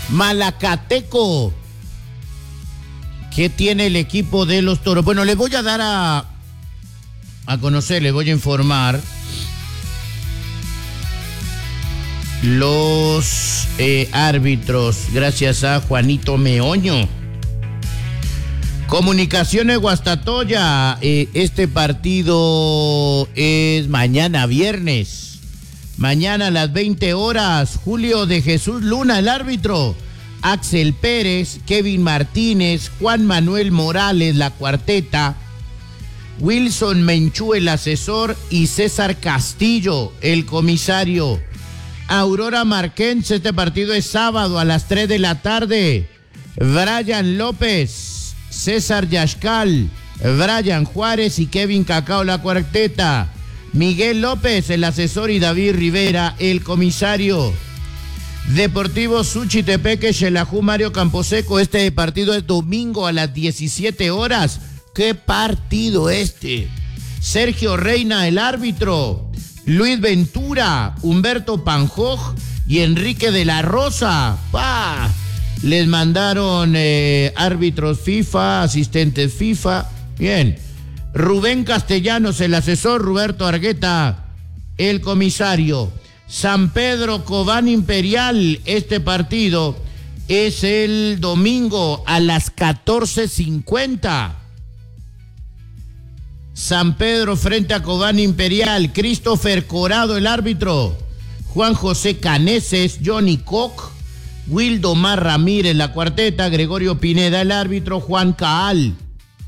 Malacateco. ¿Qué tiene el equipo de los Toros? Bueno, les voy a dar a conocer, les voy a informar los árbitros, gracias a Juanito Meoño. Comunicaciones Guastatoya, este partido es mañana viernes. Mañana a las 20 horas, Julio de Jesús Luna, el árbitro. Axel Pérez, Kevin Martínez, Juan Manuel Morales, la cuarteta. Wilson Menchú, el asesor, y César Castillo, el comisario. Aurora Marquense, este partido es sábado a las 3 de la tarde. Brian López, César Yashcal, Brian Juárez y Kevin Cacao, la cuarteta. Miguel López, el asesor, y David Rivera, el comisario. Deportivo Suchitepeque, Xelajú, Mario Camposeco. Este partido es domingo a las 17 horas. ¡Qué partido este! Sergio Reina, el árbitro. Luis Ventura, Humberto Panjoj y Enrique de la Rosa. ¡Pah! Les mandaron árbitros FIFA, asistentes FIFA. Bien. Rubén Castellanos, el asesor. Roberto Argueta, el comisario. San Pedro Cobán Imperial, este partido es el domingo a las 14:50. San Pedro frente a Cobán Imperial. Christopher Corado, el árbitro. Juan José Caneses, Johnny Koch, Wildomar Ramírez, la cuarteta. Gregorio Pineda, el árbitro. Juan Caal,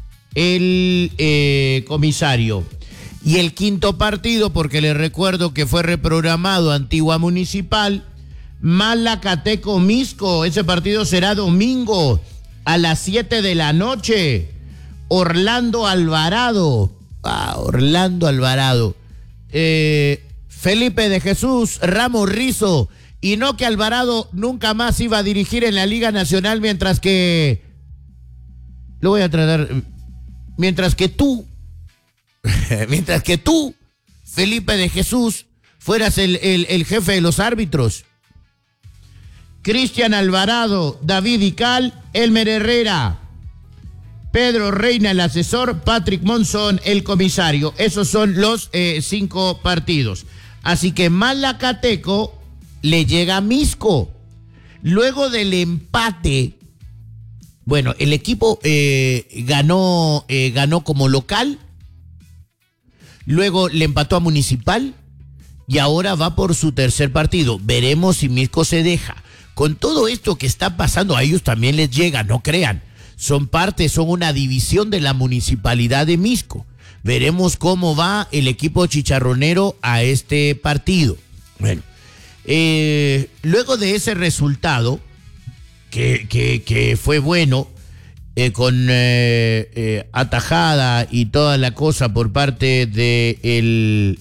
el comisario. Y el quinto partido, porque les recuerdo que fue reprogramado, Antigua Municipal, Malacateco Misco. Ese partido será domingo a las 7 de la noche. Orlando Alvarado. Orlando Alvarado. Felipe de Jesús Ramos Rizo. Y no que Alvarado nunca más iba a dirigir en la Liga Nacional, mientras que... Lo voy a tratar... Mientras que tú, Felipe de Jesús, fueras el jefe de los árbitros. Cristian Alvarado, David Ical, Elmer Herrera, Pedro Reina, el asesor, Patrick Monzón, el comisario. Esos son los 5 partidos. Así que Malacateco le llega a Misco. Luego del empate, bueno, el equipo ganó como local, luego le empató a Municipal y ahora va por su tercer partido. Veremos si Misco se deja. Con todo esto que está pasando, a ellos también les llega, no crean. Son una división de la Municipalidad de Misco. Veremos cómo va el equipo chicharronero a este partido. Bueno, luego de ese resultado, que fue bueno, con atajada y toda la cosa por parte del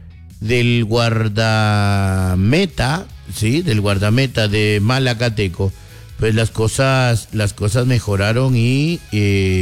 guardameta, sí, del guardameta de Malacateco, pues las cosas mejoraron y